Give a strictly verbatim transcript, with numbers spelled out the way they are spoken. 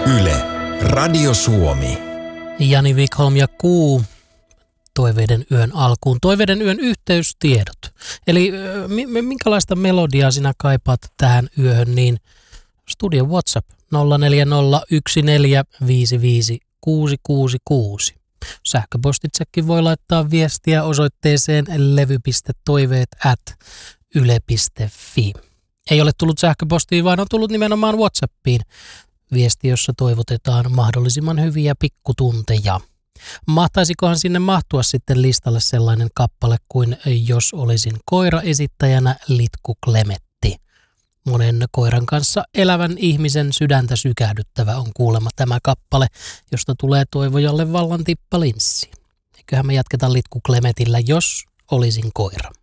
Yle, Radio Suomi. Jani Wikholm ja Kuu, Toiveiden yön alkuun. Toiveiden yön yhteystiedot. Eli minkälaista melodiaa sinä kaipaat tähän yöhön, niin studio WhatsApp nolla neljä nolla yksi neljä viisi viisi kuusi kuusi kuusi. Sähköpostitsekin voi laittaa viestiä osoitteeseen levy.toiveet at yle piste fi. Ei ole tullut sähköpostiin, vaan on tullut nimenomaan WhatsAppiin viesti, jossa toivotetaan mahdollisimman hyviä pikkutunteja. Mahtaisikohan sinne mahtua sitten listalle sellainen kappale kuin Jos olisin koira esittäjänä Litku Klemetti. Monen koiran kanssa elävän ihmisen sydäntä sykähdyttävä on kuulemma tämä kappale, josta tulee toivojalle vallan tippalinssi. Eiköhän me jatketa Litku Klemetillä Jos olisin koira.